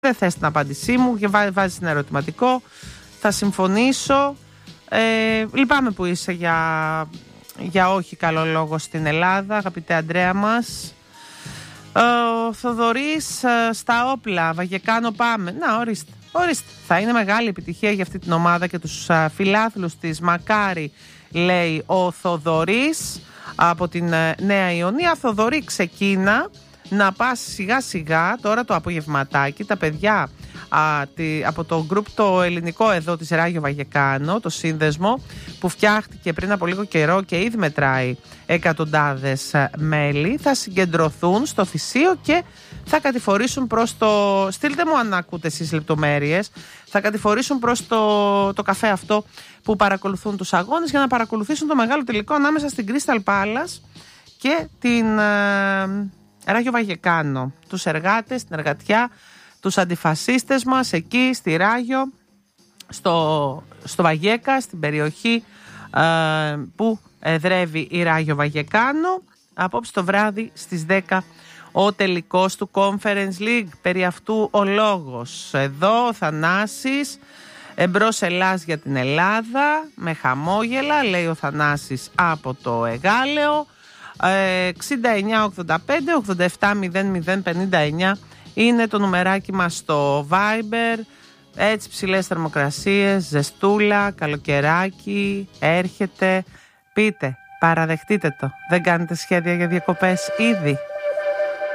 δεν θες την απάντησή μου και βάζεις ένα ερωτηματικό. Θα συμφωνήσω. Λυπάμαι που είσαι για όχι καλό λόγο στην Ελλάδα, αγαπητέ Αντρέα μας. Ο Θοδωρής στα όπλα, Βαγεκάνο πάμε. Να, ορίστε. Θα είναι μεγάλη επιτυχία για αυτή την ομάδα και τους φιλάθλους της. Μακάρι, λέει ο Θοδωρής από την Νέα Ιωνία. Θοδωρή, ξεκίνα να πας σιγά σιγά τώρα το απογευματάκι. Τα παιδιά από το γκρουπ το ελληνικό εδώ της Ράγιο Βαγεκάνο, το σύνδεσμο που φτιάχτηκε πριν από λίγο καιρό και ήδη μετράει εκατοντάδες μέλη, θα συγκεντρωθούν στο Θησίο και θα κατηφορήσουν προς το... Στείλτε μου αν ακούτε εσείς λεπτομέρειες. Θα κατηφορήσουν προς το καφέ αυτό που παρακολουθούν τους αγώνες για να παρακολουθήσουν το μεγάλο τελικό ανάμεσα στην Crystal Palace και την Ράγιο Βαγεκάνο. Τους εργάτες, την εργατιά, τους αντιφασίστες μας εκεί στη Ράγιο, στο Βαγέκα, στην περιοχή που εδρεύει η Ράγιο Βαγεκάνο. Απόψε το βράδυ στις 10 ο τελικός του Conference League. Περί αυτού ο λόγος. Εδώ ο Θανάσης, εμπρός Ελλάς για την Ελλάδα, με χαμόγελα, λέει ο Θανάσης από το Εγάλεο. 6985-870059 είναι το νουμεράκι μας στο Viber. Έτσι ψηλές θερμοκρασίες, ζεστούλα, καλοκαιράκι, έρχεται. Πείτε, παραδεχτείτε το. Δεν κάνετε σχέδια για διακοπές ήδη?